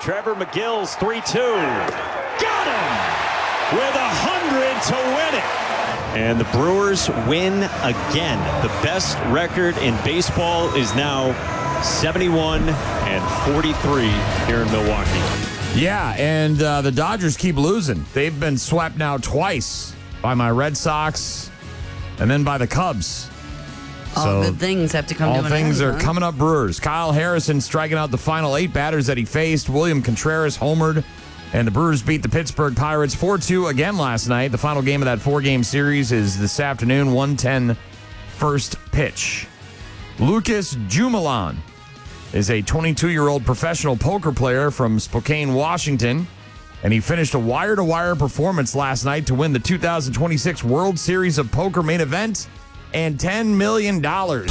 Trevor McGill's 3-2. Got him with 100 to win it. And the Brewers win again. The best record in baseball is now 71-43 here in Milwaukee. Yeah, and the Dodgers keep losing. They've been swept now twice by my Red Sox and then by the Cubs. All good things have to come to an end. All things are coming up, Brewers. Kyle Harrison striking out the final 8 batters that he faced. William Contreras homered. And the Brewers beat the Pittsburgh Pirates 4-2 again last night. The final game of that 4-game series is this afternoon, 1:10 first pitch. Lucas Jumelan is a 22-year-old professional poker player from Spokane, Washington. And he finished a wire-to-wire performance last night to win the 2026 World Series of Poker main event and $10 million. What?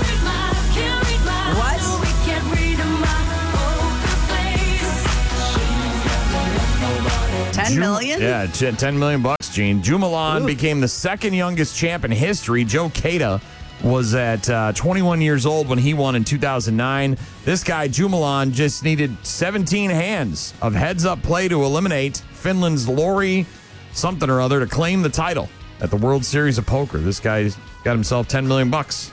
$10 million? Yeah, $10 million bucks, Gene. Jumelan became the second youngest champ in history. Joe Cada was at 21 years old when he won in 2009. This guy, Jumelan, just needed 17 hands of heads-up play to eliminate Finland's Lori something or other to claim the title at the World Series of Poker. This guy's got himself $10 million bucks.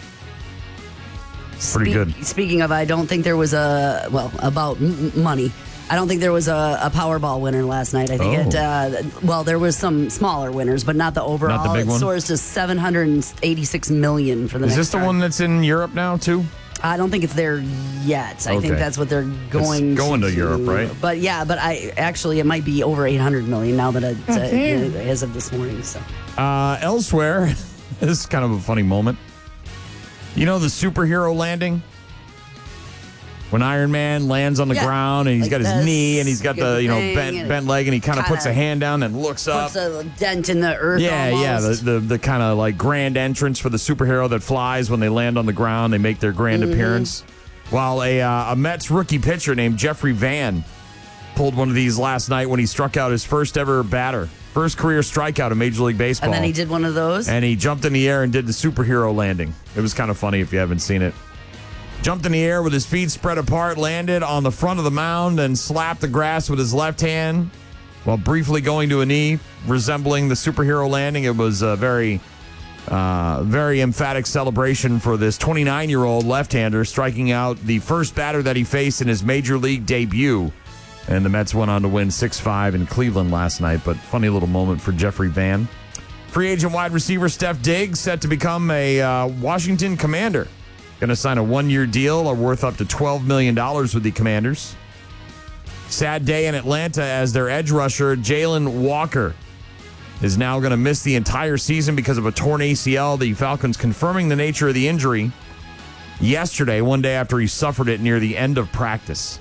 Pretty good. Speaking of, I don't think there was about money. I don't think there was a Powerball winner last night. I think there was some smaller winners, but not the overall. Not the big one? It soars to $786 million for the next Is this the one that's in Europe now, too? I don't think it's there yet. I think that's what they're going to Europe, right? But it might be over $800 million now that as of this morning. So elsewhere, this is kind of a funny moment. You know the superhero landing? When Iron Man lands on the ground and he's got his knee and he's got the bent leg and he kind of puts a hand down and looks up. Puts a dent in the earth. Yeah, the kind of like grand entrance for the superhero that flies when they land on the ground. They make their grand appearance. While a Mets rookie pitcher named Jeffrey Van pulled one of these last night when he struck out his first ever batter. First career strikeout in Major League Baseball. And then he did one of those? And he jumped in the air and did the superhero landing. It was kind of funny if you haven't seen it. Jumped in the air with his feet spread apart, landed on the front of the mound, and slapped the grass with his left hand while briefly going to a knee, resembling the superhero landing. It was a very emphatic celebration for this 29-year-old left-hander, striking out the first batter that he faced in his Major League debut. And the Mets went on to win 6-5 in Cleveland last night, but funny little moment for Jeffrey Van. Free agent wide receiver Steph Diggs set to become a Washington Commander. Going to sign a 1-year deal worth up to $12 million with the Commanders. Sad day in Atlanta as their edge rusher, Jalen Walker, is now going to miss the entire season because of a torn ACL. The Falcons confirming the nature of the injury yesterday, one day after he suffered it near the end of practice.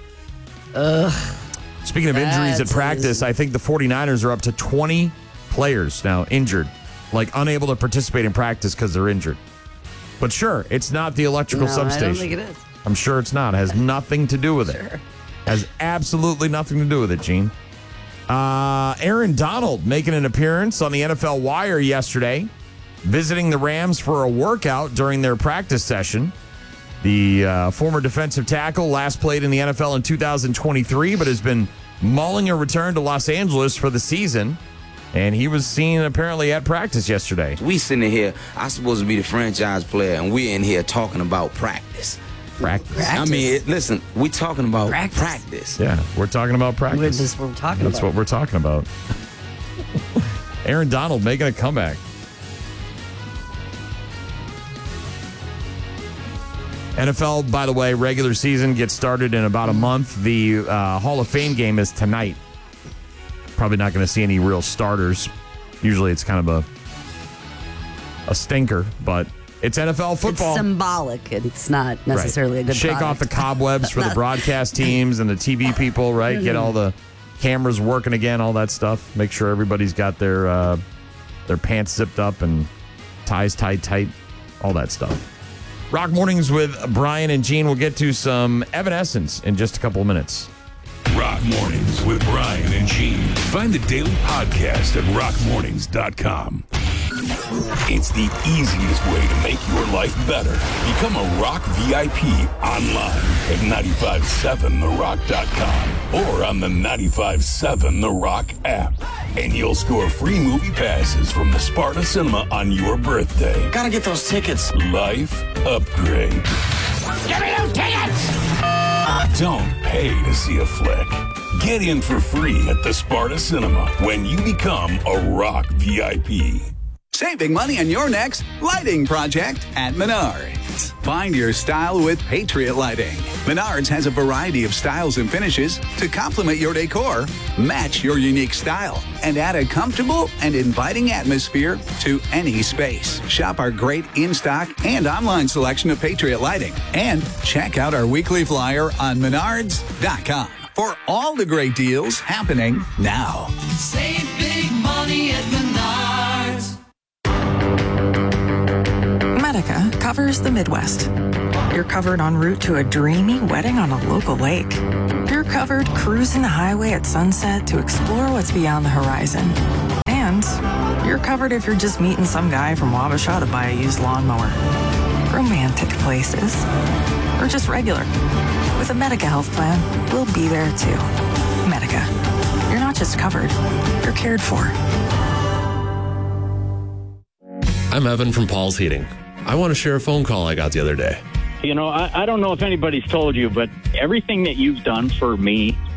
Speaking of injuries at practice, I think the 49ers are up to 20 players now injured, like unable to participate in practice because they're injured. But sure, it's not the electrical substation. I don't think it is. I'm sure it's not. It has nothing to do with it. Has absolutely nothing to do with it, Gene. Aaron Donald making an appearance on the NFL Wire yesterday, visiting the Rams for a workout during their practice session. The former defensive tackle last played in the NFL in 2023, but has been mulling a return to Los Angeles for the season. And he was seen apparently at practice yesterday. We sitting here, I'm supposed to be the franchise player, and we're in here talking about practice. Practice. I mean, listen, we're talking about practice. Yeah, we're talking about practice. That's what we're talking about. Aaron Donald making a comeback. NFL, by the way, regular season gets started in about a month. The Hall of Fame game is tonight. Probably not going to see any real starters. Usually it's kind of a stinker, but it's NFL football. It's symbolic. It's not necessarily a good Shake product. off the cobwebs for the broadcast teams and the TV people, right? Get all the cameras working again, all that stuff. Make sure everybody's got their pants zipped up and ties tied tight, all that stuff. Rock Mornings with Brian and Gene. We'll get to some Evanescence in just a couple of minutes. Rock Mornings with Brian and Gene. Find the daily podcast at rockmornings.com. It's the easiest way to make your life better. Become a Rock VIP online at 957therock.com or on the 957 The Rock app. And you'll score free movie passes from the Sparta Cinema on your birthday. Gotta get those tickets. Life upgrade. Give me those tickets! Don't pay to see a flick. Get in for free at the Sparta Cinema when you become a Rock VIP. Saving money on your next lighting project at Menards. Find your style with Patriot Lighting. Menards has a variety of styles and finishes to complement your decor, match your unique style, and add a comfortable and inviting atmosphere to any space. Shop our great in-stock and online selection of Patriot Lighting. And check out our weekly flyer on menards.com for all the great deals happening now. Save big money at Menards. Medica covers the Midwest. You're covered en route to a dreamy wedding on a local lake. You're covered cruising the highway at sunset to explore what's beyond the horizon. And you're covered if you're just meeting some guy from Wabasha to buy a used lawnmower. Romantic places. Or just regular. With a Medica health plan, we'll be there too. Medica. You're not just covered, you're cared for. I'm Evan from Paul's Heating. I want to share a phone call I got the other day. You know, I don't know if anybody's told you, but everything that you've done for me